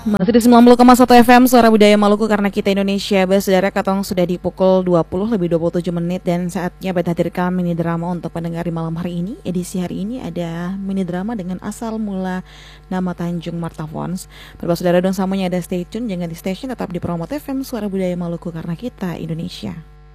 Masih di 90,1 FM Suara Budaya Maluku karena kita Indonesia. Saudara, katong sudah di pukul 20 lebih 27 menit dan saatnya kita hadirkan mini drama untuk pendengar di malam hari ini. Edisi hari ini ada mini drama dengan asal mula nama Tanjung Martha Fons. Saudara dong, samunya ada stay tune, jangan di station, tetap di Promote FM Suara Budaya Maluku karena kita Indonesia.